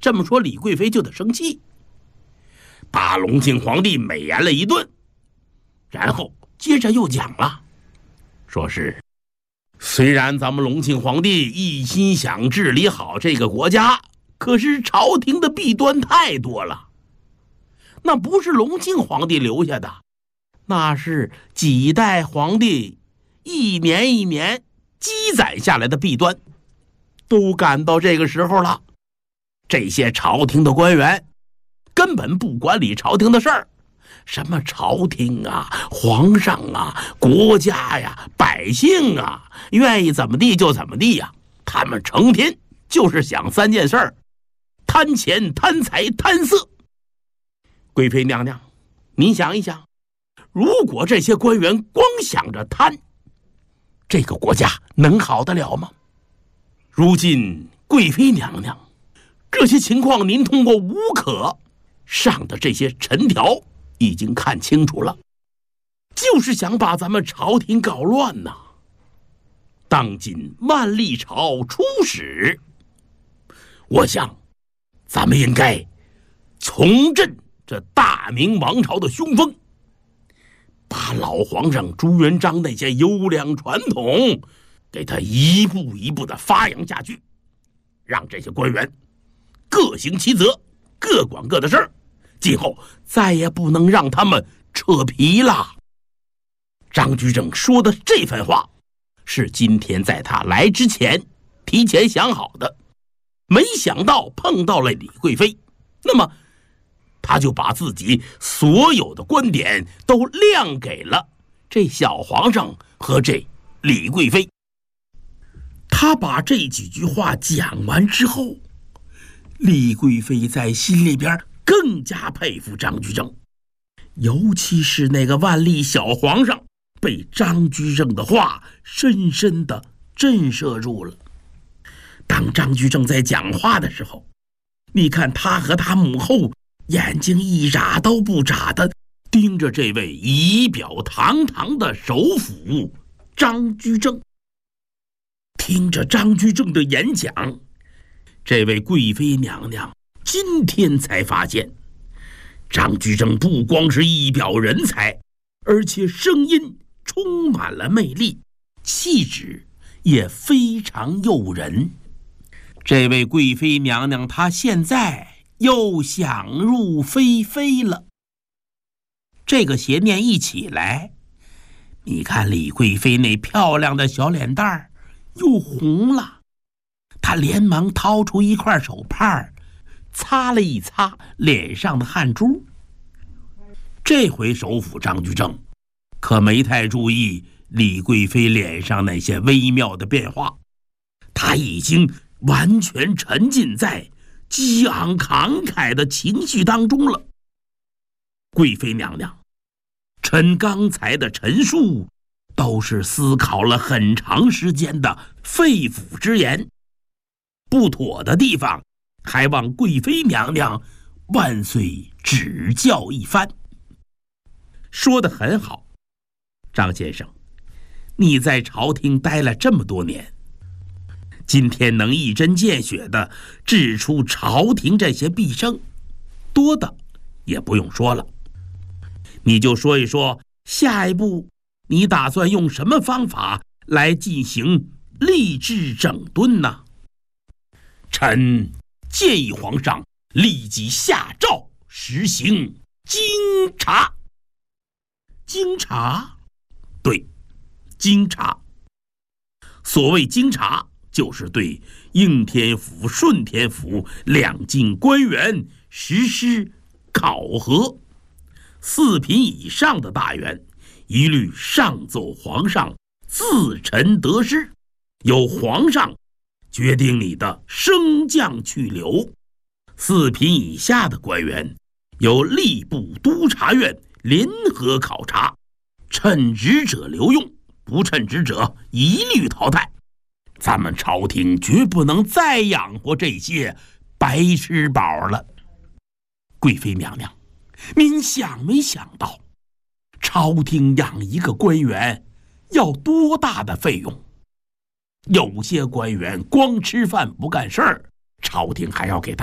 这么说李贵妃就得生气，把隆庆皇帝美言了一顿，然后接着又讲了，说是虽然咱们隆庆皇帝一心想治理好这个国家，可是朝廷的弊端太多了，那不是隆庆皇帝留下的，那是几代皇帝一年一年积攒下来的弊端，都赶到这个时候了，这些朝廷的官员根本不管理朝廷的事儿，什么朝廷啊、皇上啊、国家呀、百姓啊，愿意怎么地就怎么地呀，他们成天就是想3件事儿：贪钱、贪财、贪色。贵妃娘娘，您想一想，如果这些官员光想着贪，这个国家能好得了吗？如今贵妃娘娘，这些情况您通过吴可上的这些陈条已经看清楚了，就是想把咱们朝廷搞乱呐。当今万历朝初始，我想咱们应该重振这大明王朝的雄风，把老皇上朱元璋那些优良传统给他一步一步的发扬下去，让这些官员各行其责，各管各的事儿，今后再也不能让他们扯皮了。张居正说的这番话是今天在他来之前提前想好的，没想到碰到了李贵妃，那么他就把自己所有的观点都亮给了这小皇上和这李贵妃。他把这几句话讲完之后，李贵妃在心里边更加佩服张居正，尤其是那个万历小皇上被张居正的话深深地震慑住了。当张居正在讲话的时候，你看他和他母后眼睛一眨都不眨的盯着这位仪表堂堂的首辅张居正。听着张居正的演讲，这位贵妃娘娘今天才发现，张居正不光是一表人才，而且声音充满了魅力，气质也非常诱人。这位贵妃娘娘她现在又想入非非了。这个邪念一起来，你看李贵妃那漂亮的小脸蛋儿又红了，她连忙掏出一块手帕，擦了一擦脸上的汗珠。这回首辅张居正可没太注意李贵妃脸上那些微妙的变化，他已经完全沉浸在激昂慷慨的情绪当中了。贵妃娘娘，臣刚才的陈述都是思考了很长时间的肺腑之言，不妥的地方还望贵妃娘娘万岁指教一番。说得很好，张先生，你在朝廷待了这么多年，今天能一针见血地指出朝廷这些弊政，多的也不用说了，你就说一说下一步你打算用什么方法来进行吏治整顿呢？臣建议皇上立即下诏实行京察。京察？对，京察。所谓京察，就是对应天府、顺天府两京官员实施考核，4品以上的大员一律上奏皇上，自陈得失，由皇上决定你的升降去留。4品以下的官员由吏部督察院联合考察，称职者留用，不称职者一律淘汰。咱们朝廷绝不能再养活这些白吃宝了。贵妃娘娘，您想没想到朝廷养一个官员要多大的费用？有些官员光吃饭不干事儿，朝廷还要给他